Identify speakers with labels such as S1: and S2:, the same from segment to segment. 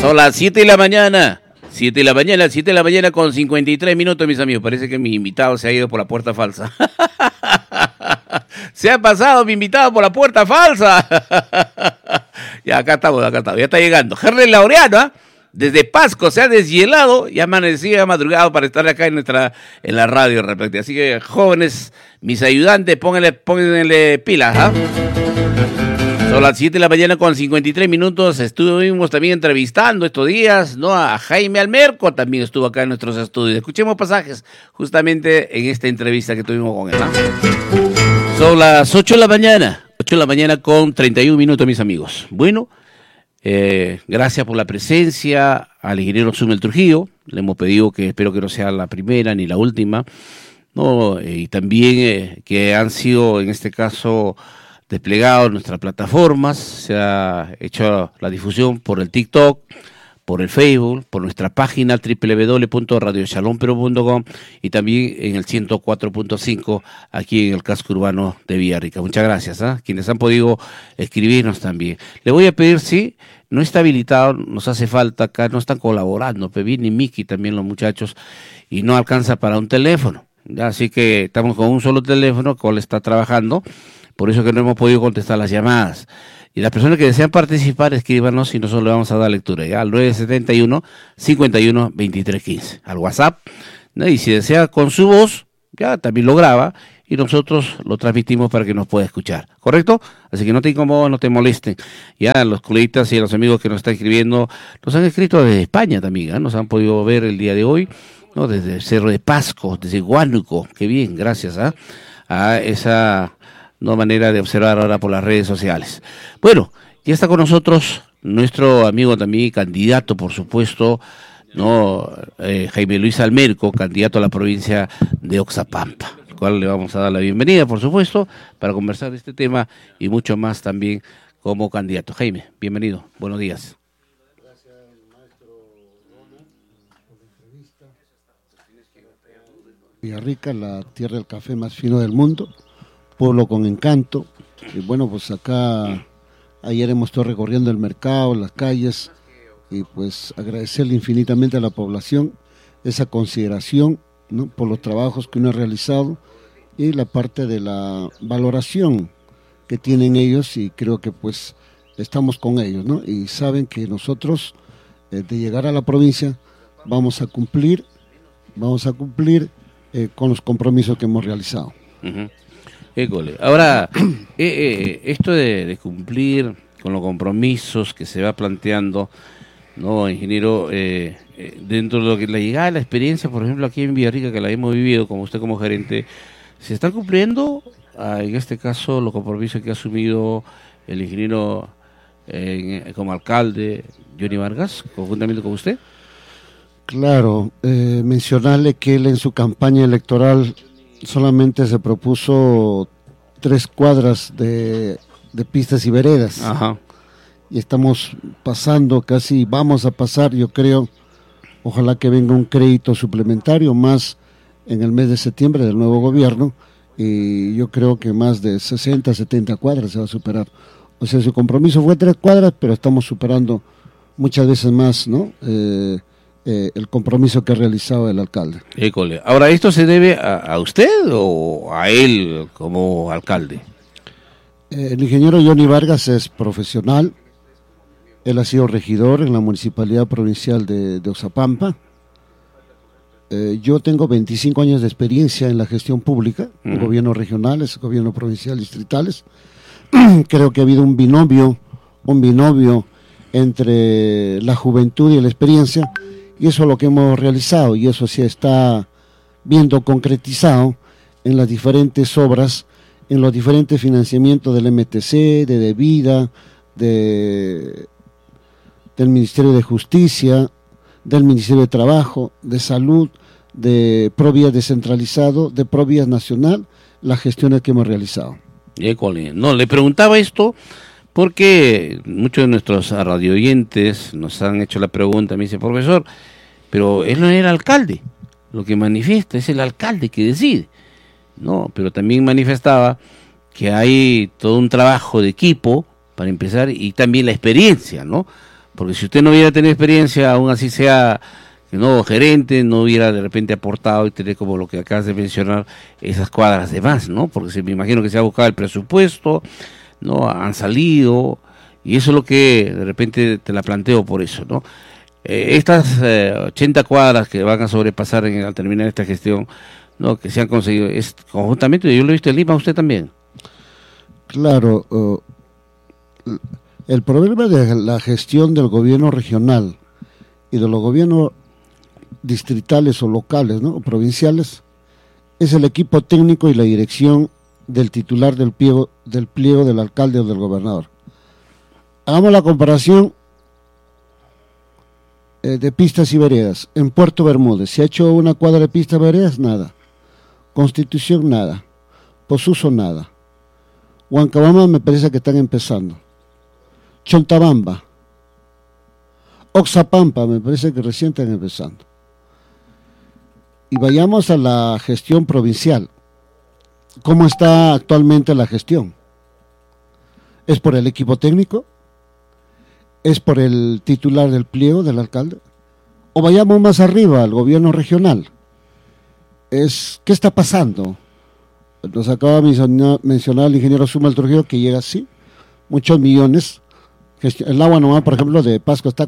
S1: Son las 7 de la mañana. 7 de la mañana, 7 de la mañana con 53 minutos, mis amigos. Parece que mi invitado se ha ido por la puerta falsa. Se ha pasado mi invitado por la puerta falsa. Ya, acá estamos. Ya está llegando. Herlen Laureano, ¿eh? Desde Pasco se ha deshielado y amanecido, madrugado para estar acá en la radio de repente. Así que, jóvenes, mis ayudantes, pónganle pilas, ¿ah? Son las 7 de la mañana con 53 minutos. Estuvimos también entrevistando estos días, ¿no? A Jaime Almerco, también estuvo acá en nuestros estudios. Escuchemos pasajes justamente en esta entrevista que tuvimos con él, ¿no? Son las 8 de la mañana. 8 de la mañana con 31 minutos, mis amigos. Bueno, gracias por la presencia al ingeniero Sumel Trujillo. Le hemos pedido que espero que no sea la primera ni la última, ¿no? Y también que han sido, en este caso, desplegados nuestras plataformas. Se ha hecho la difusión por el TikTok, por el Facebook, por nuestra página www.radioshalomperú.com y también en el 104.5 aquí en el casco urbano de Villarrica. Muchas gracias, ¿eh? Quienes han podido escribirnos también. Le voy a pedir, sí, no está habilitado, nos hace falta acá, no están colaborando, Pevin y Miki también los muchachos, y no alcanza para un teléfono. ¿Ya? Así que estamos con un solo teléfono, cual está trabajando, por eso que no hemos podido contestar las llamadas. Y las personas que desean participar, escríbanos y nosotros le vamos a dar lectura, ya al 971-51-2315, al WhatsApp, ¿no? Y si desea con su voz, ya también lo graba y nosotros lo transmitimos para que nos pueda escuchar, ¿correcto? Así que no te incomoden, no te molesten. Ya los colegas y los amigos que nos están escribiendo, nos han escrito desde España también, ¿eh? Nos han podido ver el día de hoy, ¿no? Desde Cerro de Pasco, desde Huánuco, qué bien, gracias, ¿eh? A esa no manera de observar ahora por las redes sociales. Bueno, ya está con nosotros nuestro amigo también, candidato, por supuesto, ¿no? Jaime Luis Almerco, candidato a la provincia de Oxapampa, al cual le vamos a dar la bienvenida, por supuesto, para conversar de este tema y mucho más también como candidato. Jaime, bienvenido, buenos días.
S2: Gracias, maestro Ronald, por la entrevista. Villarrica, la tierra del café más fino del mundo, pueblo con encanto. Y bueno, pues acá ayer hemos estado recorriendo el mercado, las calles, y pues agradecerle infinitamente a la población esa consideración, ¿no? Por los trabajos que uno ha realizado y la parte de la valoración que tienen ellos, y creo que pues estamos con ellos, ¿no? Y saben que nosotros de llegar a la provincia vamos a cumplir con los compromisos que hemos realizado.
S1: Uh-huh. École. Ahora, esto de cumplir con los compromisos que se va planteando, ¿no, ingeniero? Dentro de lo que la llegada, la experiencia, por ejemplo, aquí en Villarrica, que la hemos vivido, como usted como gerente, ¿se están cumpliendo, en este caso, los compromisos que ha asumido el ingeniero como alcalde, Johnny Vargas, conjuntamente con usted?
S2: Claro, mencionarle que él en su campaña electoral solamente se propuso 3 cuadras de pistas y veredas.
S1: Ajá.
S2: Y estamos pasando, casi vamos a pasar, yo creo, ojalá que venga un crédito suplementario más en el mes de septiembre del nuevo gobierno, y yo creo que más de 60, 70 cuadras se va a superar. O sea, su compromiso fue 3 cuadras, pero estamos superando muchas veces más, ¿no? El compromiso que ha realizado el alcalde.
S1: École. Ahora, ¿esto se debe a usted o a él como alcalde?
S2: El ingeniero Johnny Vargas es profesional. Él ha sido regidor en la Municipalidad Provincial de Oxapampa. Yo tengo 25 años de experiencia en la gestión pública, en gobiernos regionales, gobierno provincial, distritales. Creo que ha habido un binomio entre la juventud y la experiencia, y eso es lo que hemos realizado, y eso se está viendo concretizado en las diferentes obras, en los diferentes financiamientos del MTC, de Devida, del Ministerio de Justicia, del Ministerio de Trabajo, de Salud, de Provías descentralizado, de Provías nacional, las gestiones que hemos realizado.
S1: No, le preguntaba esto porque muchos de nuestros radioyentes nos han hecho la pregunta, me dice, profesor, pero él no era alcalde, lo que manifiesta es el alcalde que decide, ¿no? Pero también manifestaba que hay todo un trabajo de equipo para empezar y también la experiencia, ¿no? Porque si usted no hubiera tenido experiencia, aún así sea no gerente, no hubiera de repente aportado y tener como lo que acabas de mencionar, esas cuadras de más, ¿no? Porque me imagino que se ha buscado el presupuesto, ¿no? Han salido, y eso es lo que de repente te la planteo por eso, ¿no? Estas 80 cuadras que van a sobrepasar al terminar esta gestión, ¿no? Que se han conseguido, es conjuntamente, yo lo he visto en Lima, usted también.
S2: Claro, el problema de la gestión del gobierno regional y de los gobiernos distritales o locales, ¿no? O provinciales, es el equipo técnico y la dirección del titular del pliego del alcalde o del gobernador. Hagamos la comparación de pistas y veredas. En Puerto Bermúdez, ¿se ha hecho una cuadra de pistas y veredas? Nada. Constitución, nada. Posuso, nada. Huancabamba me parece que están empezando. Chontabamba, Oxapampa, me parece que recién están empezando. Y vayamos a la gestión provincial. ¿Cómo está actualmente la gestión? ¿Es por el equipo técnico? ¿Es por el titular del pliego del alcalde? ¿O vayamos más arriba, al gobierno regional? ¿Qué está pasando? Nos acaba de mencionar el ingeniero Sumal Trujillo que llega así, muchos millones. El agua nomás, por ejemplo, de Pasco está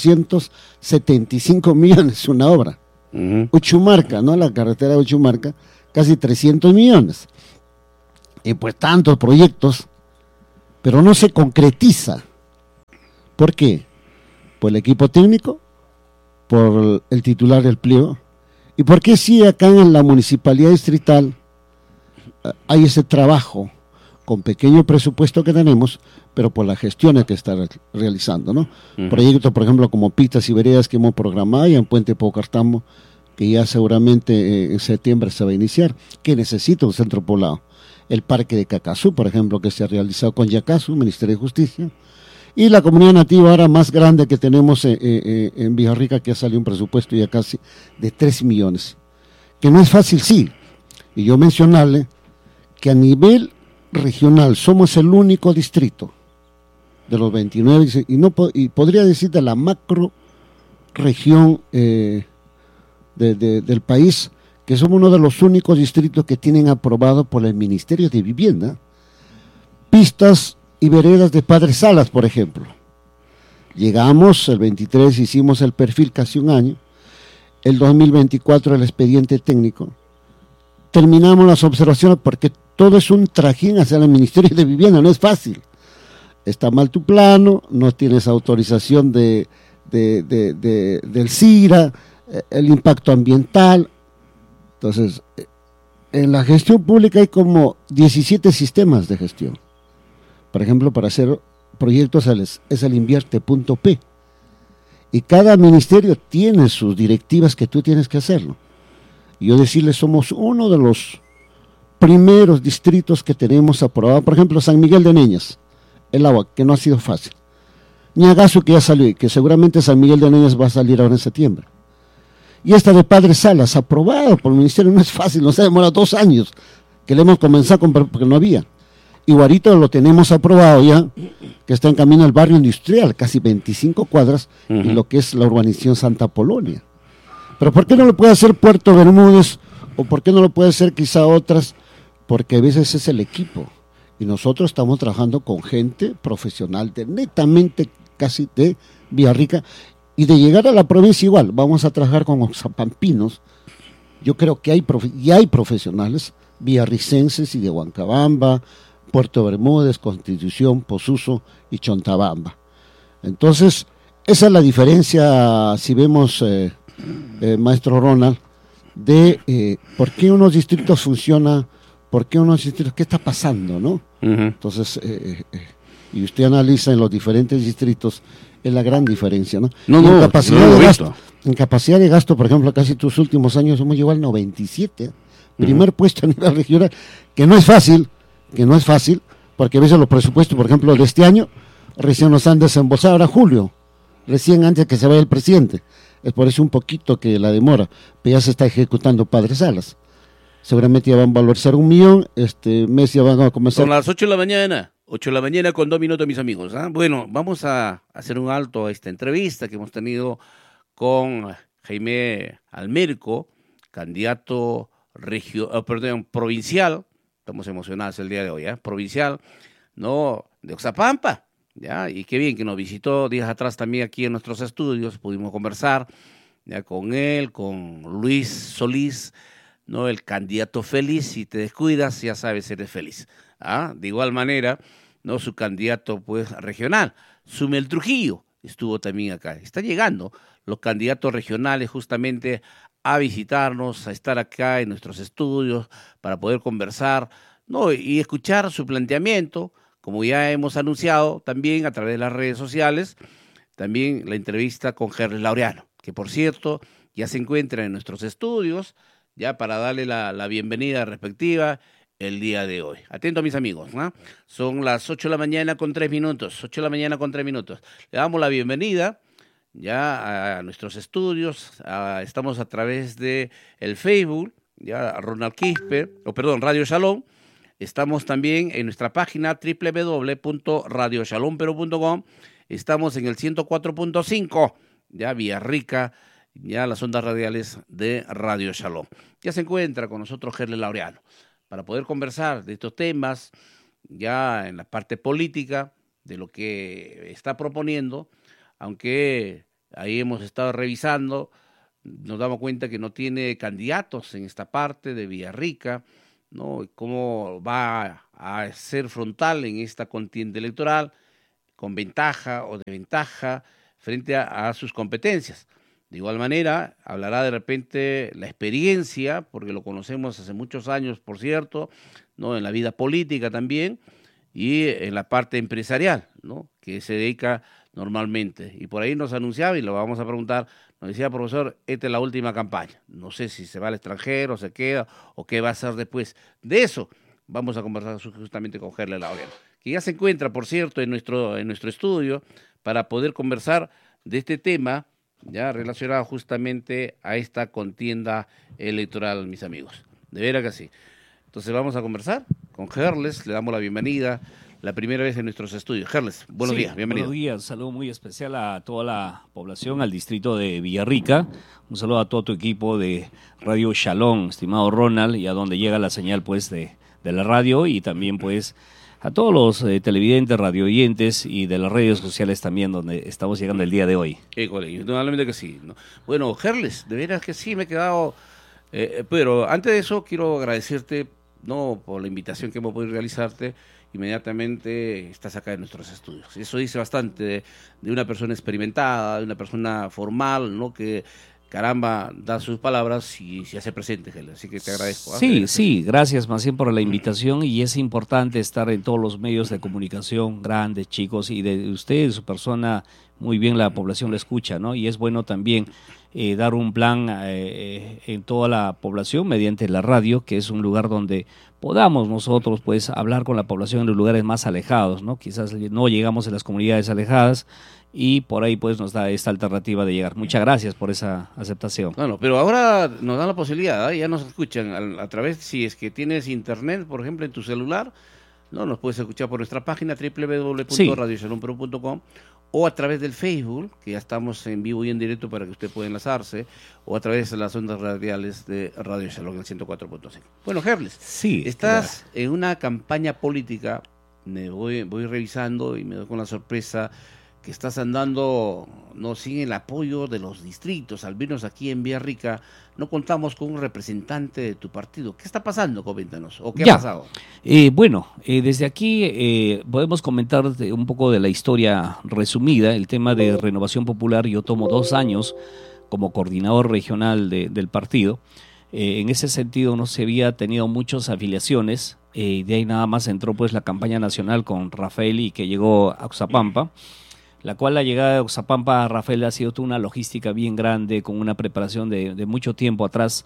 S2: 475 millones, una obra. Uchumarca, ¿no? La carretera de Uchumarca, casi 300 millones. Y pues tantos proyectos, pero no se concretiza. ¿Por qué? Por el equipo técnico, por el titular del pliego. ¿Y por qué sí acá en la municipalidad distrital hay ese trabajo con pequeño presupuesto que tenemos, pero por las gestiones que está realizando, ¿no? Proyectos, por ejemplo, como pistas y veredas que hemos programado y en Puente Pocartambo, que ya seguramente en septiembre se va a iniciar, que necesita un centro poblado. El Parque de Cacazú, por ejemplo, que se ha realizado con Yacasu, Ministerio de Justicia, y la comunidad nativa ahora más grande que tenemos en Villarrica, que ha salido un presupuesto ya casi de 3 millones, que no es fácil, sí, y yo mencionarle que a nivel regional somos el único distrito de los 29 y podría decir de la macro región del país, que somos uno de los únicos distritos que tienen aprobado por el Ministerio de Vivienda pistas y veredas de Padre Salas, por ejemplo. Llegamos, el 23 hicimos el perfil casi un año, el 2024 el expediente técnico, terminamos las observaciones porque todo es un trajín hacia el Ministerio de Vivienda, no es fácil. Está mal tu plano, no tienes autorización del CIRA, el impacto ambiental. Entonces, en la gestión pública hay como 17 sistemas de gestión. Por ejemplo, para hacer proyectos es el invierte.p. Y cada ministerio tiene sus directivas que tú tienes que hacerlo. Y yo decirles, somos uno de los primeros distritos que tenemos aprobado. Por ejemplo, San Miguel de Neñas, el agua, que no ha sido fácil. Ñagazo, que ya salió, y que seguramente San Miguel de Neñas va a salir ahora en septiembre. Y esta de Padre Salas, aprobado por el ministerio, no es fácil, nos ha demorado 2 años, que le hemos comenzado a comprar porque no había. Igualito lo tenemos aprobado ya, que está en camino al barrio industrial, casi 25 cuadras, en lo que es la urbanización Santa Polonia. Pero ¿por qué no lo puede hacer Puerto Bermúdez? ¿O por qué no lo puede hacer quizá otras? Porque a veces es el equipo. Y nosotros estamos trabajando con gente profesional, netamente casi de Villarrica. Y de llegar a la provincia igual, vamos a trabajar con oxapampinos. Yo creo que hay profesionales villarricenses y de Huancabamba, Puerto Bermúdez, Constitución, Posuso y Chontabamba. Entonces, esa es la diferencia, si vemos, maestro Ronald, de por qué unos distritos funcionan, por qué unos distritos, qué está pasando, ¿no? Entonces, y usted analiza en los diferentes distritos, es la gran diferencia, ¿no? En capacidad de gasto, por ejemplo, casi tus últimos años hemos llegado al 97, primer puesto a nivel regional, que no es fácil, porque a veces los presupuestos, por ejemplo, de este año, recién nos han desembolsado, ahora julio, recién antes que se vaya el presidente. Es por eso un poquito que la demora, pero ya se está ejecutando Padre Salas. Seguramente ya van a valorizar 1 millón, este mes ya van a comenzar.
S1: Son las 8 de la mañana. 8 de la mañana con 2 minutos, mis amigos. Bueno, vamos a hacer un alto a esta entrevista que hemos tenido con Jaime Almerco, candidato provincial. Estamos emocionados el día de hoy, provincial, ¿no? De Oxapampa, ¿ya? Y qué bien que nos visitó días atrás también aquí en nuestros estudios. Pudimos conversar ya con él, con Luis Solís, ¿no? El candidato feliz. Si te descuidas, ya sabes, eres feliz. De igual manera, ¿no? Su candidato pues regional, Sumel Trujillo, estuvo también acá. Están llegando los candidatos regionales justamente a visitarnos, a estar acá en nuestros estudios para poder conversar, ¿no? Y escuchar su planteamiento, como ya hemos anunciado también a través de las redes sociales, también la entrevista con Herles Laureano, que por cierto ya se encuentra en nuestros estudios, ya para darle la bienvenida respectiva el día de hoy. Atento, mis amigos, ¿no? Son las 8 de la mañana con 3 minutos, 8 de la mañana con 3 minutos. Le damos la bienvenida ya a nuestros estudios. Estamos a través de el Facebook, ya Ronald Quispe, Radio Shalom. Estamos también en nuestra página www.radioshalomperú.com. Estamos en el 104.5, ya Villarrica, ya las ondas radiales de Radio Shalom. Ya se encuentra con nosotros Herles Laureano para poder conversar de estos temas, ya en la parte política, de lo que está proponiendo, aunque ahí hemos estado revisando, nos damos cuenta que no tiene candidatos en esta parte de Villarrica, ¿no? Cómo va a ser frontal en esta contienda electoral, con ventaja o desventaja frente a sus competencias. De igual manera, hablará de repente la experiencia, porque lo conocemos hace muchos años, por cierto, ¿no? En la vida política también, y en la parte empresarial, ¿no? Que se dedica normalmente. Y por ahí nos anunciaba, y lo vamos a preguntar, nos decía, profesor, esta es la última campaña. No sé si se va al extranjero, se queda, o qué va a hacer después. De eso vamos a conversar justamente con Herles Laureano, que ya se encuentra, por cierto, en nuestro estudio, para poder conversar de este tema, ya relacionado justamente a esta contienda electoral, mis amigos. De veras que sí. Entonces vamos a conversar con Herles, le damos la bienvenida, la primera vez en nuestros estudios. Herles, buenos días, bienvenido.
S3: Buenos días, un saludo muy especial a toda la población, al distrito de Villarrica, un saludo a todo tu equipo de Radio Shalom, estimado Ronald, y a donde llega la señal pues de la radio, y también pues a todos los televidentes, radioyentes y de las redes sociales también, donde estamos llegando el día de hoy.
S1: Indudablemente que sí, ¿no? Bueno, Herles, de veras que sí, me he quedado, pero antes de eso quiero agradecerte, ¿no? Por la invitación que hemos podido realizarte. Inmediatamente estás acá en nuestros estudios. Eso dice bastante de una persona experimentada, de una persona formal, ¿no? Que caramba, da sus palabras y se hace presente, Herles. Así que te agradezco.
S3: Sí, gracias más bien por la invitación, y es importante estar en todos los medios de comunicación, grandes, chicos, y de usted, su persona, muy bien la población lo escucha, ¿no? Y es bueno también dar un plan en toda la población mediante la radio, que es un lugar donde podamos nosotros pues hablar con la población en los lugares más alejados, ¿no? Quizás no llegamos a las comunidades alejadas, y por ahí pues nos da esta alternativa de llegar. Muchas gracias por esa aceptación.
S1: Bueno, pero ahora nos dan la posibilidad, ya nos escuchan a través, si es que tienes internet, por ejemplo, en tu celular, ¿no? Nos puedes escuchar por nuestra página www.radioshalomperú.com, o a través del Facebook, que ya estamos en vivo y en directo para que usted pueda enlazarse, o a través de las ondas radiales de Radio Shalom, el 104.5. Bueno, Herles,
S3: sí,
S1: estás en una campaña política, voy revisando y me doy con la sorpresa que estás andando, no, sin el apoyo de los distritos, al menos aquí en Villarrica, no contamos con un representante de tu partido. ¿Qué está pasando? Coméntanos, ¿o qué ha pasado?
S3: Desde aquí podemos comentar un poco de la historia resumida, el tema de Renovación Popular. Yo tomo 2 años como coordinador regional del partido. En ese sentido no se había tenido muchas afiliaciones, de ahí nada más entró pues la campaña nacional con Rafael, y que llegó a Oxapampa, la cual la llegada de Oxapampa a Rafael ha sido toda una logística bien grande, con una preparación de mucho tiempo atrás.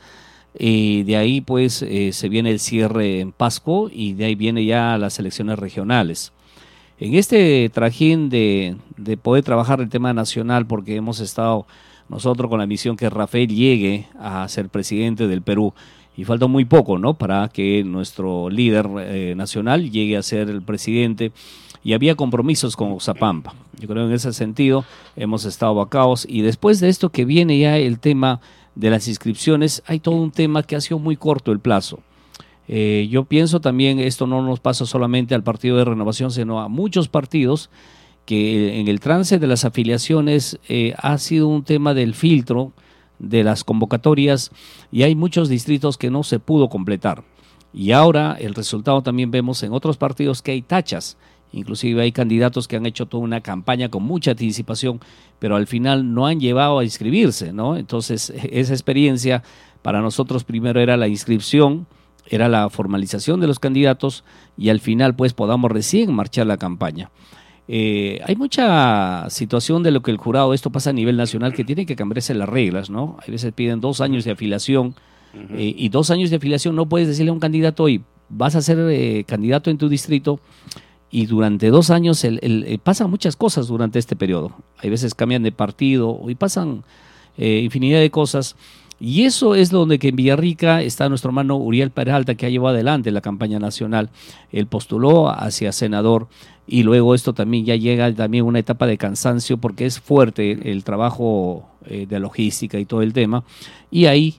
S3: De ahí pues se viene el cierre en Pasco, y de ahí viene ya las elecciones regionales. En este trajín de poder trabajar el tema nacional, porque hemos estado nosotros con la misión que Rafael llegue a ser presidente del Perú, y falta muy poco, ¿no?, para que nuestro líder nacional llegue a ser el presidente, y había compromisos con Oxapampa. Yo creo en ese sentido hemos estado vacados, y después de esto que viene ya el tema de las inscripciones, hay todo un tema que ha sido muy corto el plazo. Yo pienso también, esto no nos pasa solamente al Partido de Renovación, sino a muchos partidos, que en el trance de las afiliaciones ha sido un tema del filtro de las convocatorias, y hay muchos distritos que no se pudo completar. Y ahora el resultado también vemos en otros partidos que hay tachas, inclusive hay candidatos que han hecho toda una campaña con mucha anticipación, pero al final no han llevado a inscribirse, ¿no? Entonces esa experiencia para nosotros primero era la inscripción, era la formalización de los candidatos, y al final pues podamos recién marchar la campaña. Hay mucha situación de lo que el jurado, esto pasa a nivel nacional, que tiene que cambiarse las reglas, ¿no? A veces piden 2 años de afiliación, y 2 años de afiliación no puedes decirle a un candidato, hoy vas a ser candidato en tu distrito, y durante 2 años pasan muchas cosas durante este periodo. Hay veces cambian de partido y pasan infinidad de cosas. Y eso es donde que en Villarrica está nuestro hermano Uriel Peralta, que ha llevado adelante la campaña nacional. Él postuló hacia senador, y luego esto también ya llega también una etapa de cansancio, porque es fuerte el trabajo de logística y todo el tema. Y ahí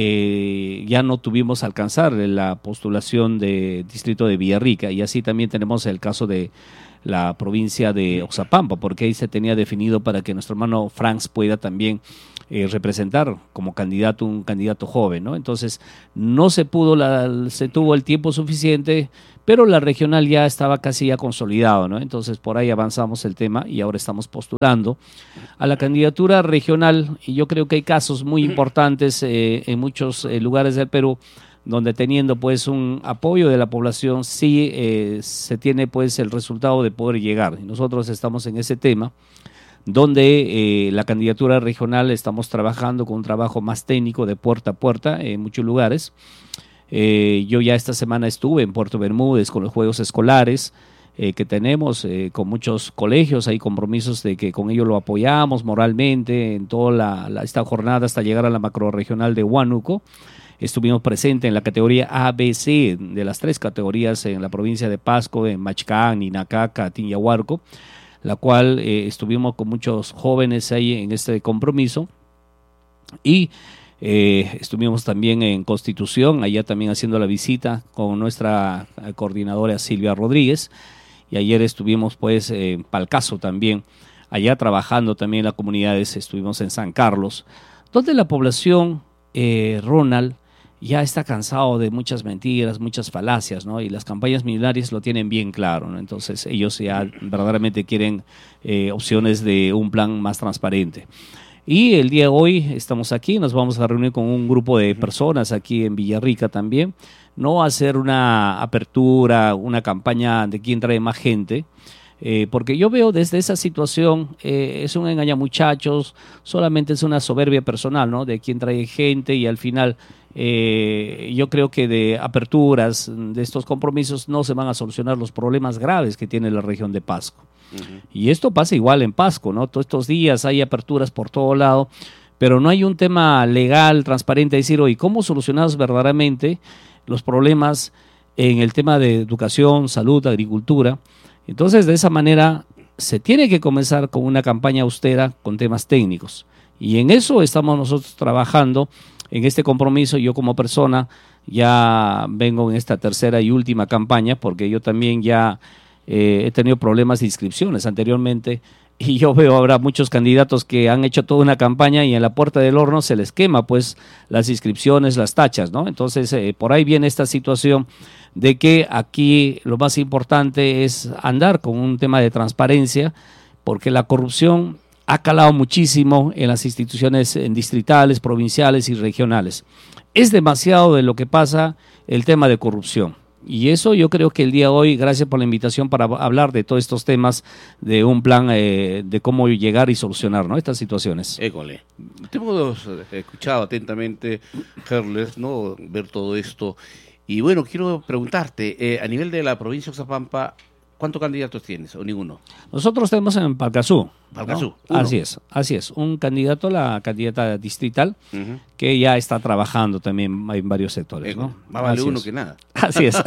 S3: ya no tuvimos alcanzar la postulación de distrito de Villarrica, y así también tenemos el caso de la provincia de Oxapampa, porque ahí se tenía definido para que nuestro hermano Franz pueda también representar como candidato, un candidato joven, ¿no? Entonces no se pudo, se tuvo el tiempo suficiente, pero la regional ya estaba casi ya consolidado, ¿no? Entonces por ahí avanzamos el tema, y ahora estamos postulando a la candidatura regional, y yo creo que hay casos muy importantes en muchos lugares del Perú, donde teniendo pues un apoyo de la población sí se tiene pues el resultado de poder llegar, y nosotros estamos en ese tema, donde la candidatura regional estamos trabajando con un trabajo más técnico de puerta a puerta en muchos lugares. Yo ya esta semana estuve en Puerto Bermúdez con los juegos escolares que tenemos, con muchos colegios, hay compromisos de que con ellos lo apoyamos moralmente en toda esta jornada hasta llegar a la macrorregional de Huánuco. Estuvimos presentes en la categoría ABC de las 3 categorías en la provincia de Pasco, en Machcán, Ninacaca, Tinyahuarco, la cual estuvimos con muchos jóvenes ahí en este compromiso, y estuvimos también en Constitución, allá también haciendo la visita con nuestra coordinadora Silvia Rodríguez, y ayer estuvimos pues en Palcaso también, allá trabajando también en las comunidades. Estuvimos en San Carlos, donde la población, Ronald, ya está cansado de muchas mentiras, muchas falacias, ¿no? Y las campañas millonarias lo tienen bien claro, ¿no? Entonces ellos ya verdaderamente quieren opciones de un plan más transparente. Y el día de hoy estamos aquí, nos vamos a reunir con un grupo de personas aquí en Villarrica también, no hacer una apertura, una campaña de quién trae más gente, porque yo veo desde esa situación, es un engañamuchachos, solamente es una soberbia personal, ¿no? De quién trae gente, y al final yo creo que de aperturas de estos compromisos no se van a solucionar los problemas graves que tiene la región de Pasco. Y esto pasa igual en Pasco, ¿no? Todos estos días hay aperturas por todo lado, pero no hay un tema legal, transparente, de decir, oye, ¿cómo solucionamos verdaderamente los problemas en el tema de educación, salud, agricultura? Entonces, de esa manera, se tiene que comenzar con una campaña austera con temas técnicos. Y en eso estamos nosotros trabajando, en este compromiso. Yo como persona ya vengo en esta tercera y última campaña, porque yo también ya he tenido problemas de inscripciones anteriormente, y yo veo ahora muchos candidatos que han hecho toda una campaña y en la puerta del horno se les quema pues las inscripciones, las tachas, ¿no? Entonces por ahí viene esta situación de que aquí lo más importante es andar con un tema de transparencia, porque la corrupción ha calado muchísimo en las instituciones distritales, provinciales y regionales. Es demasiado de lo que pasa el tema de corrupción. Y eso yo creo que el día de hoy, gracias por la invitación para hablar de todos estos temas, de un plan de cómo llegar y solucionar, ¿no?, estas situaciones.
S1: École, te hemos escuchado atentamente, Herles, ¿no?, ver todo esto. Y bueno, quiero preguntarte, a nivel de la provincia de Oxapampa, ¿Cuántos candidatos tienes o ninguno?
S3: Nosotros tenemos en Palcazú.
S1: Palcazú,
S3: ¿no?
S1: uno.
S3: Así es. Un candidato, la candidata distrital,
S1: Ujú.
S3: que ya está trabajando también en varios sectores, ¿no?
S1: Más vale
S3: Así
S1: uno
S3: es.
S1: que nada.
S3: Así es.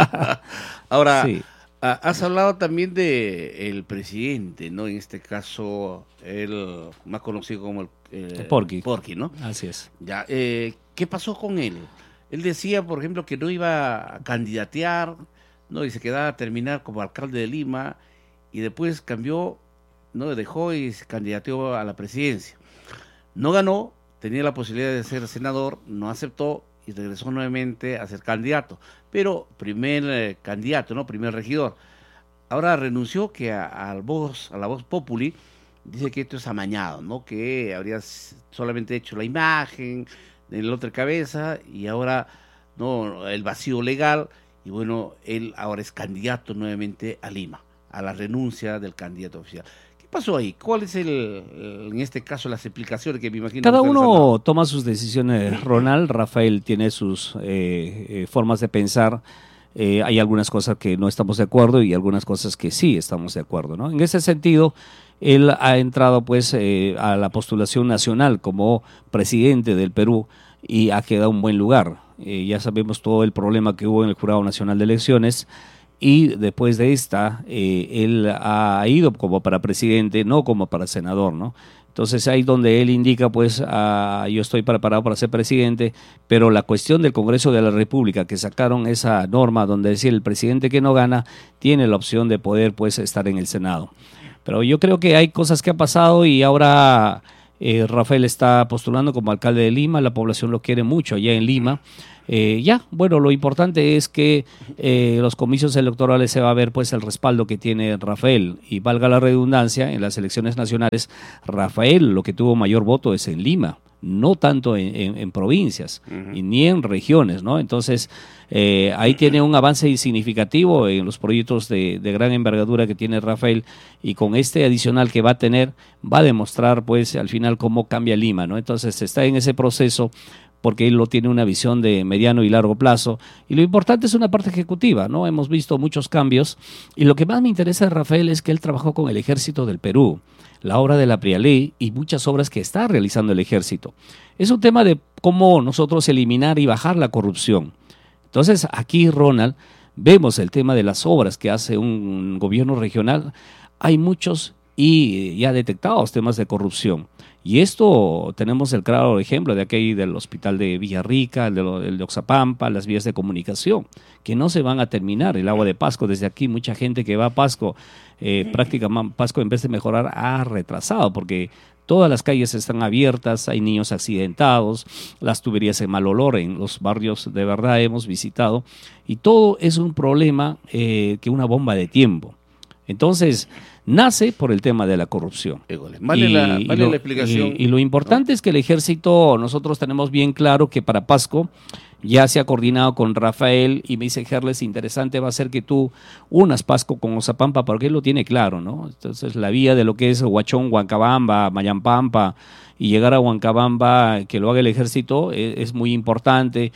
S1: Ahora,
S3: Sí.
S1: has hablado también de el presidente, ¿no? En este caso, el más conocido como el
S3: Porky.
S1: Porky, ¿no?
S3: Así es.
S1: Ya, ¿qué pasó con él? Él decía, por ejemplo, que no iba a candidatear, ¿no? Y se quedaba a terminar como alcalde de Lima, y después cambió, ¿no? Dejó y se candidateó a la presidencia. No ganó, tenía la posibilidad de ser senador, no aceptó y regresó nuevamente a ser candidato. Pero primer candidato, ¿no? Primer regidor. Ahora renunció que a la voz populi, dice que esto es amañado, ¿no? Que habría solamente hecho la imagen de la otra cabeza y ahora, ¿no? El vacío legal. Y bueno, él ahora es candidato nuevamente a Lima, a la renuncia del candidato oficial. ¿Qué pasó ahí? ¿Cuál es en este caso, las explicaciones que me imagino?
S3: Cada
S1: ustedes han
S3: uno
S1: dado?
S3: toma sus decisiones, Ronald. Rafael tiene sus formas de pensar. Hay algunas cosas que no estamos de acuerdo y algunas cosas que sí estamos de acuerdo, ¿no? En ese sentido, él ha entrado pues a la postulación nacional como presidente del Perú y ha quedado en buen lugar. Ya sabemos todo el problema que hubo en el Jurado Nacional de Elecciones y después de esta, él ha ido como para presidente, no como para senador, ¿no? Entonces ahí donde él indica, pues, yo estoy preparado para ser presidente, pero la cuestión del Congreso de la República, que sacaron esa norma donde decía el presidente que no gana, tiene la opción de poder, pues, estar en el Senado. Pero yo creo que hay cosas que han pasado y ahora Rafael está postulando como alcalde de Lima, la población lo quiere mucho allá en Lima. Bueno, lo importante es que los comicios electorales se va a ver pues el respaldo que tiene Rafael y valga la redundancia, en las elecciones nacionales Rafael lo que tuvo mayor voto es en Lima, no tanto en provincias y ni en regiones, ¿no? Entonces ahí tiene un avance significativo en los proyectos de gran envergadura que tiene Rafael y con este adicional que va a tener va a demostrar pues al final cómo cambia Lima, ¿no? Entonces está en ese proceso porque él lo tiene una visión de mediano y largo plazo. Y lo importante es una parte ejecutiva, ¿no? Hemos visto muchos cambios. Y lo que más me interesa de Rafael es que él trabajó con el Ejército del Perú, la obra de la Prialé y muchas obras que está realizando el Ejército. Es un tema de cómo nosotros eliminar y bajar la corrupción. Entonces, aquí, Ronald, vemos el tema de las obras que hace un gobierno regional. Hay muchos y ya detectados temas de corrupción. Y esto tenemos el claro ejemplo de aquí del hospital de Villarrica, el de Oxapampa, las vías de comunicación, que no se van a terminar. El agua de Pasco, desde aquí mucha gente que va a Pasco, prácticamente Pasco en vez de mejorar ha retrasado, porque todas las calles están abiertas, hay niños accidentados, las tuberías en mal olor en los barrios de verdad hemos visitado, y todo es un problema que una bomba de tiempo. Entonces, nace por el tema de la corrupción.
S1: Vale la explicación.
S3: Y lo importante es que el ejército, nosotros tenemos bien claro que para Pasco ya se ha coordinado con Rafael y me dice, Gerles, interesante va a ser que tú unas Pasco con Oxapampa, porque él lo tiene claro, ¿no? Entonces la vía de lo que es Huachón, Huancabamba, Mayampampa y llegar a Huancabamba, que lo haga el ejército, es muy importante.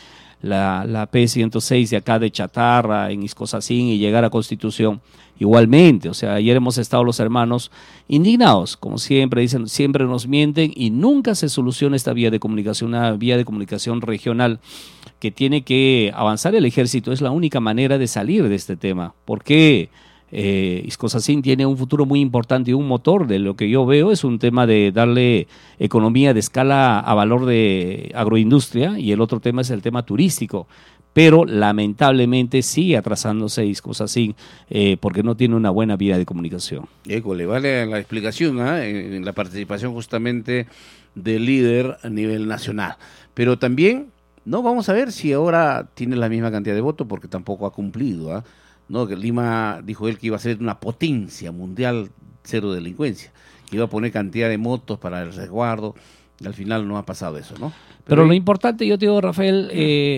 S3: La P-106 de acá de Chatarra, en Iscosacín y llegar a Constitución. Igualmente, o sea, ayer hemos estado los hermanos indignados, como siempre dicen, siempre nos mienten y nunca se soluciona esta vía de comunicación, una vía de comunicación regional que tiene que avanzar el ejército, es la única manera de salir de este tema. Porque Iscosacín tiene un futuro muy importante y un motor de lo que yo veo es un tema de darle economía de escala a valor de agroindustria y el otro tema es el tema turístico. Pero lamentablemente sigue atrasándose Iscosacín porque no tiene una buena vía de comunicación.
S1: École, vale la explicación en la participación justamente del líder a nivel nacional. Pero también, no vamos a ver si ahora tiene la misma cantidad de votos porque tampoco ha cumplido. No, que Lima dijo él que iba a ser una potencia mundial cero delincuencia, que iba a poner cantidad de motos para el resguardo. Y al final no ha pasado eso, ¿no?
S3: Pero lo importante, yo te digo, Rafael,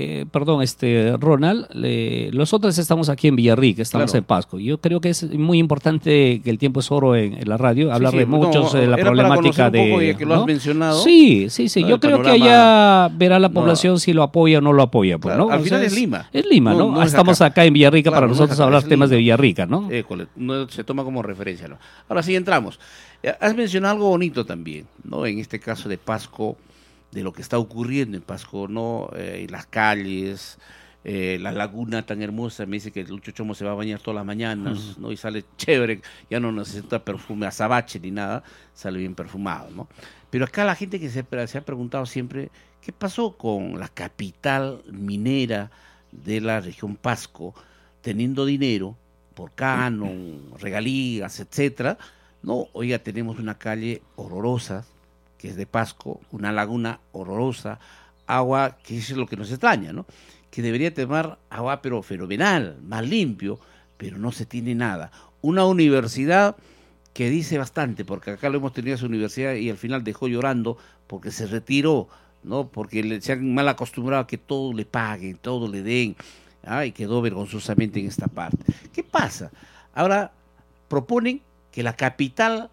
S3: Ronald, nosotros estamos aquí en Villarrica, estamos en Pasco. Yo creo que es muy importante, que el tiempo es oro en la radio, hablar de muchos, la problemática de...
S1: Un poco, que lo has mencionado.
S3: Sí, yo creo que allá verá la población si lo apoya o no lo apoya. Pues, ¿no?
S1: Al final es Lima.
S3: Es Lima, ¿no? Estamos acá en Villarrica para nosotros hablar temas de Villarrica, ¿no?
S1: No se toma como referencia, ¿no? Ahora sí entramos. Has mencionado algo bonito también, ¿no? En este caso de Pasco, de lo que está ocurriendo en Pasco, ¿no? En las calles, la laguna tan hermosa. Me dice que el Lucho Chomo se va a bañar todas las mañanas, ¿no? Y sale chévere, ya no necesita perfume azabache ni nada, sale bien perfumado, ¿no? Pero acá la gente que se ha preguntado siempre, ¿qué pasó con la capital minera de la región Pasco, teniendo dinero por canon, regalías, etcétera? No, oiga, tenemos una calle horrorosa, que es de Pasco, una laguna horrorosa, agua, que es lo que nos extraña, ¿no? Que debería tomar agua, pero fenomenal, más limpio, pero no se tiene nada. Una universidad que dice bastante, porque acá lo hemos tenido a su universidad y al final dejó llorando porque se retiró, ¿no? Porque se han mal acostumbrado a que todo le paguen, todo le den, y quedó vergonzosamente en esta parte. ¿Qué pasa? Ahora proponen que la capital,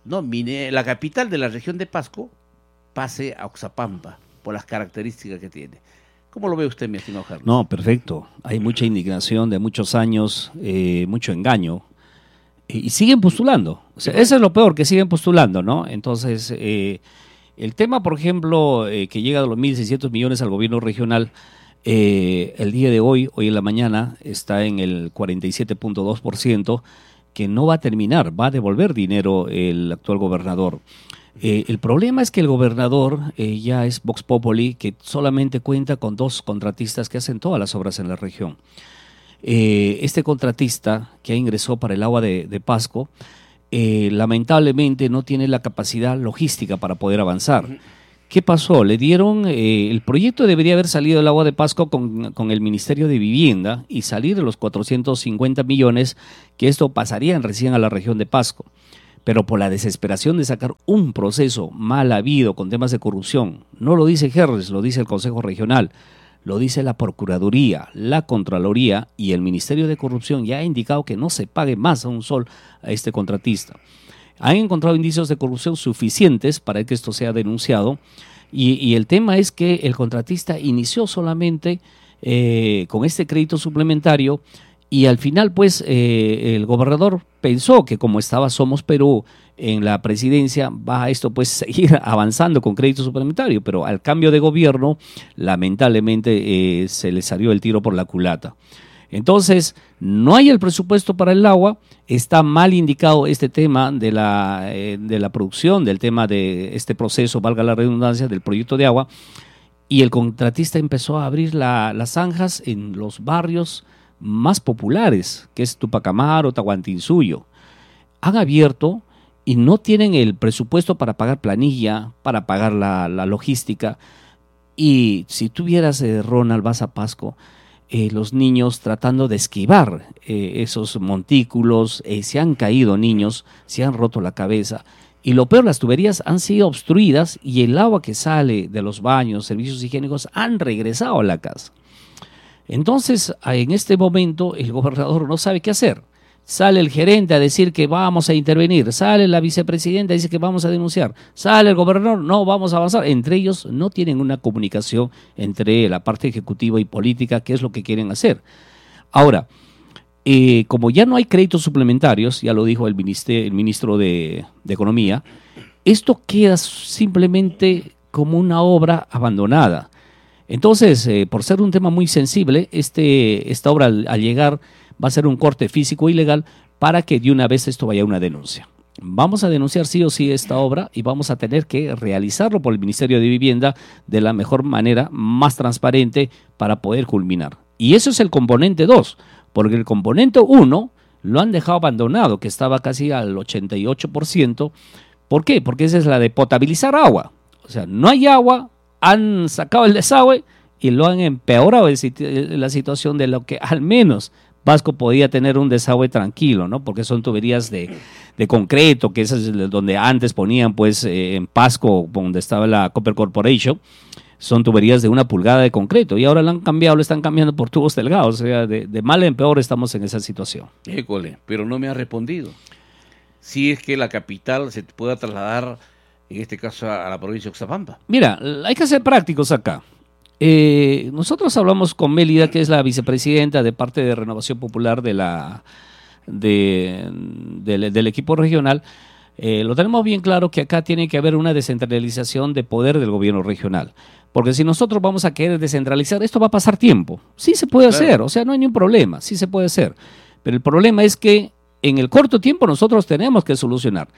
S1: la capital de la región de Pasco pase a Oxapampa por las características que tiene. ¿Cómo lo ve usted, mi estimado Carlos?
S3: No, perfecto. Hay mucha indignación de muchos años, mucho engaño, y siguen postulando. O sea, eso es lo peor, que siguen postulando, ¿no? Entonces, el tema, por ejemplo, que llega a los 1.600 millones al gobierno regional, el día de hoy en la mañana, está en el 47.2%, que no va a terminar, va a devolver dinero el actual gobernador. El problema es que el gobernador ya es Vox Populi, que solamente cuenta con 2 contratistas que hacen todas las obras en la región. Este contratista que ingresó para el agua de Pasco, lamentablemente no tiene la capacidad logística para poder avanzar. ¿Qué pasó? Le dieron, el proyecto debería haber salido del agua de Pasco con el Ministerio de Vivienda y salir de los 450 millones, que esto pasaría recién a la región de Pasco. Pero por la desesperación de sacar un proceso mal habido con temas de corrupción, no lo dice Herres, lo dice el Consejo Regional, lo dice la Procuraduría, la Contraloría y el Ministerio de Corrupción ya ha indicado que no se pague más a un sol a este contratista. Han encontrado indicios de corrupción suficientes para que esto sea denunciado y el tema es que el contratista inició solamente con este crédito suplementario y al final pues el gobernador pensó que como estaba Somos Perú en la presidencia va a esto pues seguir avanzando con crédito suplementario, pero al cambio de gobierno lamentablemente se le salió el tiro por la culata. Entonces, no hay el presupuesto para el agua, está mal indicado este tema de la producción, del tema de este proceso, valga la redundancia, del proyecto de agua, y el contratista empezó a abrir las zanjas en los barrios más populares, que es Tupac Amaru, Tahuantinsuyo. Han abierto y no tienen el presupuesto para pagar planilla, para pagar la logística, y si tú vieras, Ronald, vas a Pasco, los niños tratando de esquivar esos montículos, se han caído niños, se han roto la cabeza y lo peor, las tuberías han sido obstruidas y el agua que sale de los baños, servicios higiénicos han regresado a la casa. Entonces, en este momento el gobernador no sabe qué hacer. Sale el gerente a decir que vamos a intervenir, sale la vicepresidenta a decir que vamos a denunciar, sale el gobernador, no, vamos a avanzar. Entre ellos no tienen una comunicación entre la parte ejecutiva y política, qué es lo que quieren hacer. Ahora, como ya no hay créditos suplementarios, ya lo dijo el ministro de Economía, esto queda simplemente como una obra abandonada. Entonces, por ser un tema muy sensible, esta obra al llegar va a ser un corte físico ilegal para que de una vez esto vaya a una denuncia. Vamos a denunciar sí o sí esta obra y vamos a tener que realizarlo por el Ministerio de Vivienda de la mejor manera, más transparente, para poder culminar. Y eso es el componente 2, porque el componente 1 lo han dejado abandonado, que estaba casi al 88%. ¿Por qué? Porque esa es la de potabilizar agua. O sea, no hay agua, han sacado el desagüe y lo han empeorado la situación de lo que al menos Pasco podía tener un desagüe tranquilo, ¿no? Porque son tuberías de concreto, que esas es donde antes ponían, pues, en Pasco, donde estaba la Copper Corporation, son tuberías de 1 pulgada de concreto, y ahora lo están cambiando por tubos delgados, o sea, de mal en peor estamos en esa situación.
S1: École, pero no me ha respondido. Si es que la capital se pueda trasladar, en este caso, a la provincia de Oxapampa.
S3: Mira, hay que ser prácticos acá. Nosotros hablamos con Mélida, que es la vicepresidenta de parte de Renovación Popular del equipo regional. Lo tenemos bien claro que acá tiene que haber una descentralización de poder del gobierno regional. Porque si nosotros vamos a querer descentralizar, esto va a pasar tiempo. Sí se puede hacer, o sea, no hay ningún problema, sí se puede hacer. Pero el problema es que en el corto tiempo nosotros tenemos que solucionar.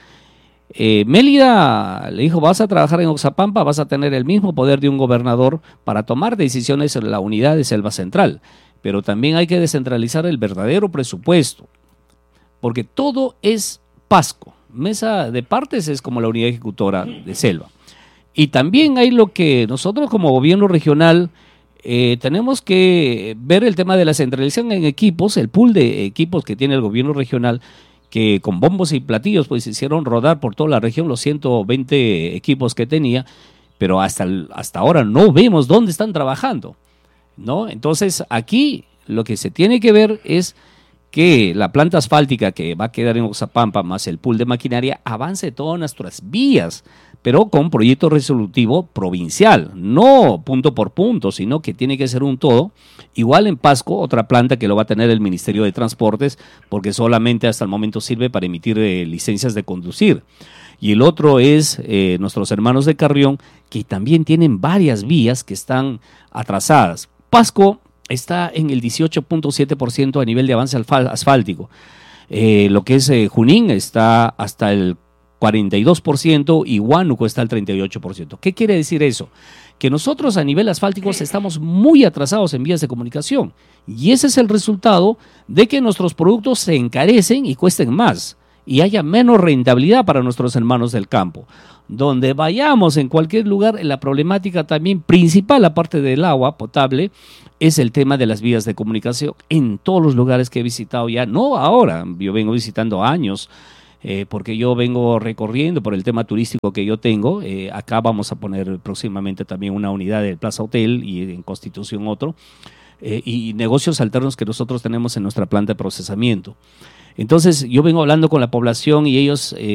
S3: Mélida le dijo, vas a trabajar en Oxapampa, vas a tener el mismo poder de un gobernador para tomar decisiones en la unidad de Selva Central, pero también hay que descentralizar el verdadero presupuesto, porque todo es Pasco. Mesa de Partes es como la unidad ejecutora de Selva. Y también hay lo que nosotros como gobierno regional tenemos que ver el tema de la centralización en equipos, el pool de equipos que tiene el gobierno regional, que con bombos y platillos pues hicieron rodar por toda la región los 120 equipos que tenía, pero hasta ahora no vemos dónde están trabajando, ¿no? Entonces aquí lo que se tiene que ver es que la planta asfáltica que va a quedar en Oxapampa más el pool de maquinaria avance todas nuestras vías, pero con proyecto resolutivo provincial, no punto por punto, sino que tiene que ser un todo. Igual en Pasco, otra planta que lo va a tener el Ministerio de Transportes, porque solamente hasta el momento sirve para emitir licencias de conducir. Y el otro es nuestros hermanos de Carrión, que también tienen varias vías que están atrasadas. Pasco está en el 18.7% a nivel de avance asfáltico. Lo que es Junín está hasta el 42% y Huánuco está al 38%. ¿Qué quiere decir eso? Que nosotros a nivel asfáltico estamos muy atrasados en vías de comunicación, y ese es el resultado de que nuestros productos se encarecen y cuesten más y haya menos rentabilidad para nuestros hermanos del campo. Donde vayamos, en cualquier lugar, la problemática también principal, aparte del agua potable, es el tema de las vías de comunicación. En todos los lugares que he visitado ya, no ahora, yo vengo visitando años, porque yo vengo recorriendo por el tema turístico que yo tengo. Acá vamos a poner próximamente también una unidad del Plaza Hotel y en Constitución otro, y negocios alternos que nosotros tenemos en nuestra planta de procesamiento. Entonces yo vengo hablando con la población y ellos